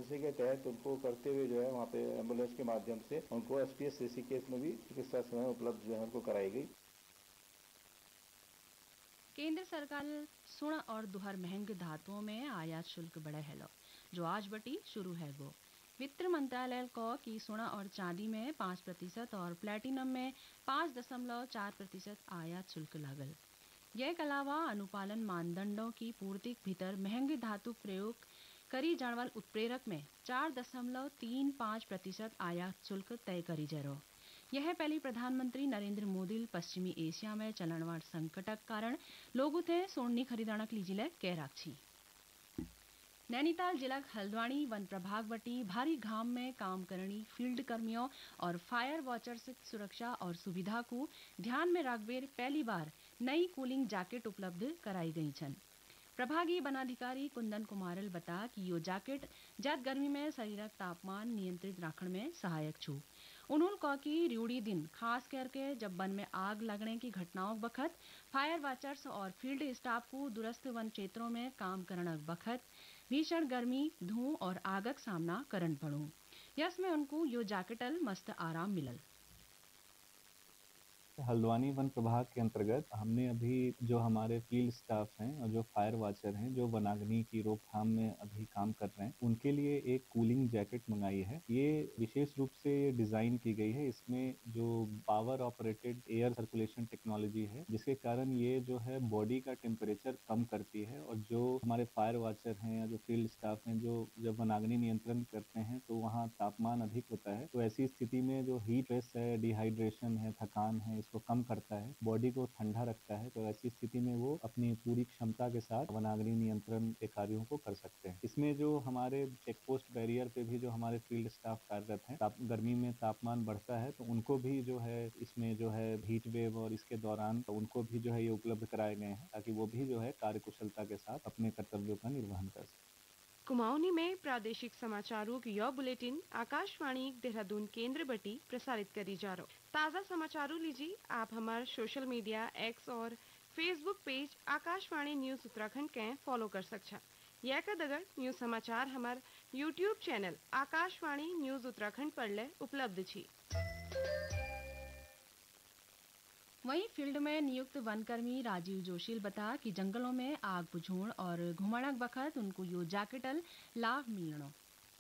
चिकित्सा के तहत उनको करते हुए जो है वहाँ पे एम्बुलेंस के माध्यम से उनको एसटीएस ऋषिकेश में भी चिकित्सा सेवाएं उपलब्ध जो है उनको कराई गई। केंद्र सरकार सुण और दुहर महंगे धातुओं में आयात शुल्क बढ़े है जो आज बटी शुरू है वो वित्त मंत्रालय को कि सोना और चांदी में 5% और प्लेटिनम में 5.4% आयात शुल्क लागल। यह के अलावा अनुपालन मानदंडों की पूर्ति भीतर महंगे धातु प्रयोग करी जाने वाले उत्प्रेरक में 4.35% आयात शुल्क तय करी जरो। यह पहली प्रधानमंत्री नरेंद्र मोदी पश्चिमी एशिया में चलन वाले संकटक कारण लोगों थे सोनी खरीदाणक लीजिले कह राखी। नैनीताल जिला हल्द्वानी वन प्रभाग वटी भारी घाम में काम करनी फील्ड कर्मियों और फायर वॉचर्स की सुरक्षा और सुविधा को ध्यान में रखकर पहली बार नई कूलिंग जैकेट उपलब्ध कराई गई छन। प्रभागीय वनाधिकारी कुंदन कुमारल बता कि यो जैकेट ज्यादा गर्मी में शरीरक तापमान नियंत्रित रखने में सहायक छू। उन्होंने कहा कि रिउड़ी दिन खास करके जब वन में आग लगने की घटनाओं बखत फायर वॉचर्स और फील्ड स्टाफ को दूरस्थ वन क्षेत्रों में काम करने बखत भीषण गर्मी धुआं और आगक सामना करन पड़ू। यस में उनको यो जैकेटल मस्त आराम मिलल। हल्द्वानी वन प्रभाग के अंतर्गत हमने अभी जो हमारे फील्ड स्टाफ हैं और जो फायर वॉचर हैं जो वनाग्नि की रोकथाम में अभी काम कर रहे हैं उनके लिए एक कूलिंग जैकेट मंगाई है। ये विशेष रूप से डिजाइन की गई है। इसमें जो power operated air circulation technology है जिसके कारण ये जो है बॉडी का टेम्परेचर कम करती है और जो हमारे फायर वॉचर हैं या जो फील्ड स्टाफ हैं जो जब वनाग्नि नियंत्रण करते हैं तो वहाँ तापमान अधिक होता है, तो ऐसी स्थिति में जो हीट स्ट्रेस है, डिहाइड्रेशन है, थकान है, इसको कम करता है, बॉडी को ठंडा रखता है। तो ऐसी स्थिति में वो अपनी पूरी क्षमता के साथ वनाग्नि नियंत्रण के कार्यों को कर सकते हैं। इसमें जो हमारे चेक पोस्ट बैरियर पे भी जो हमारे फील्ड स्टाफ कार्यरत हैं, गर्मी में तापमान बढ़ता है तो उनको भी जो है इसमें जो है हीट वेव और इसके दौरान उनको भी जो है ये उपलब्ध कराए गए हैं ताकि वो भी जो है कार्यकुशलता के साथ अपने कर्तव्यों का निर्वहन कर सकें। कुमाऊनी में प्रादेशिक समाचारों की यह बुलेटिन आकाशवाणी देहरादून केंद्र बटी प्रसारित करी जा रहा। ताज़ा समाचारों लीजिए आप हमारे सोशल मीडिया एक्स और Facebook page Akashvani news Uttarakhand के फॉलो कर सकछा। यह का दगर न्यूज समाचार हमारे YouTube channel Akashvani news Uttarakhand पर ले उपलब्ध छी। वहीं फील्ड में नियुक्त वनकर्मी राजीव जोशील बता कि जंगलों में आग बुझाउण और घुमणक बखत उनको यो जैकेटल लाभ मिलनो।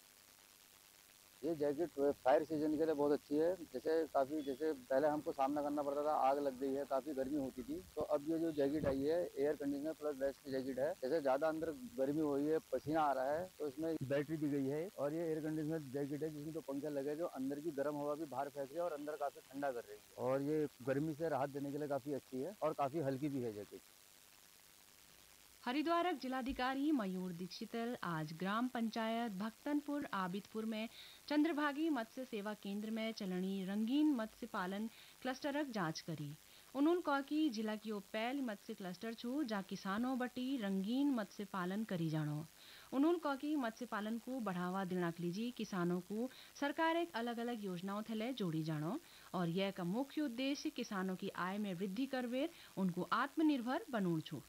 ये जैकेट फायर सीजन के लिए बहुत अच्छी है। जैसे पहले हमको सामना करना पड़ता था, आग लग गई है, काफी गर्मी होती थी, तो अब ये जो जैकेट आई है air conditioner plus best jacket है। जैसे ज्यादा अंदर गर्मी हो रही है, पसीना आ रहा है, तो इसमें बैटरी दी गई है और ये एयर कंडीशनर जैकेट है जिसमें तो पंखे लगे जो अंदर की गर्म हवा भी बाहर फेंक रही है और अंदर काफी ठंडा कर रही है और ये गर्मी से राहत देने के लिए काफी अच्छी है और काफी हल्की भी है जैकेट। हरिद्वार जिलाधिकारी मयूर दीक्षितल आज ग्राम पंचायत भक्तनपुर आबिदपुर में चंद्रभागी मत्स्य सेवा केंद्र में चलनी रंगीन मत्स्य पालन क्लस्टरक जांच करी। उन्होंने कहा कि जिला की पहल मत्स्य क्लस्टर छू जहाँ किसानों बटी रंगीन मत्स्य पालन करी जानो। उन्होंने कहा कि मत्स्य पालन को बढ़ावा देना के लिए किसानों को सरकार एक अलग अलग योजनाओं थले जोड़ी जानो और यह का मुख्य उद्देश्य किसानों की आय में वृद्धि करवेर उनको आत्मनिर्भर बनून छू।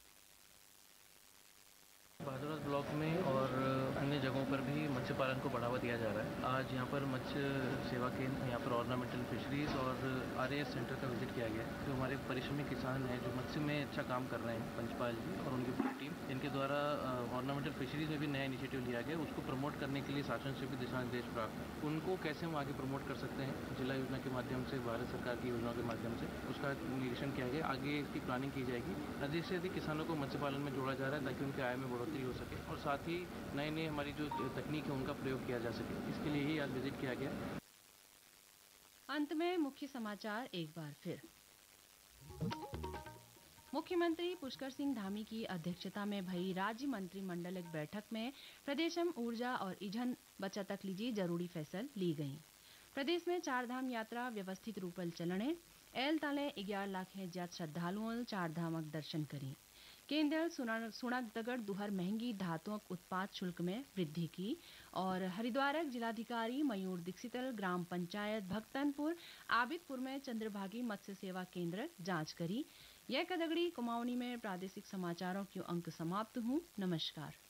बहादुर ब्लॉक में और अन्य जगहों पर भी मत्स्य पालन को बढ़ावा दिया जा रहा है। आज यहाँ पर मत्स्य सेवा केंद्र, यहाँ पर ऑर्नामेंटल फिशरीज और आरएएस सेंटर का विजिट किया गया। जो हमारे परिश्रमी किसान हैं जो मत्स्य में अच्छा काम कर रहे हैं, पंचपाल जी और उनकी पूरी टीम, इनके द्वारा ऑर्नामेंटल फिशरीज में भी नया इनिशिएटिव लिया गया। उसको प्रमोट करने के लिए शासन से भी दिशा निर्देश प्राप्त है। उनको कैसे हम आगे प्रमोट कर सकते हैं जिला योजना के माध्यम से, भारत सरकार की योजनाओं के माध्यम से, उसका निरीक्षण किया गया। आगे इसकी प्लानिंग की जाएगी। अधिक से अधिक किसानों को मत्स्य पालन में जोड़ा जा रहा है ताकि उनकी आय में बढ़ोतरी हो सके और साथ ही नए हमारी जो तकनीक है उनका प्रयोग किया जा सके। इसके लिए ही आज विजिट किया गया। अंत में मुख्य समाचार एक बार फिर। मुख्यमंत्री पुष्कर सिंह धामी की अध्यक्षता में भई राज्य मंत्रिमंडल एक बैठक में प्रदेशम ऊर्जा और ईंधन बचत लीजिए जरूरी फैसल ली गई। प्रदेश में चारधाम यात्रा व्यवस्थित रूपल चलने एल ताले 11 लाख है ज्यादा श्रद्धालुओं चारधामक दर्शन करी। केंद्र सुणकदगड़ दुहर महंगी धातुओं उत्पाद शुल्क में वृद्धि की और हरिद्वार जिलाधिकारी मयूर दीक्षितल ग्राम पंचायत भक्तनपुर आबिदपुर में चंद्रभागी मत्स्य सेवा केंद्र जांच करी। यह कदगड़ी कुमाऊनी में प्रादेशिक समाचारों के अंक समाप्त हूँ। नमस्कार।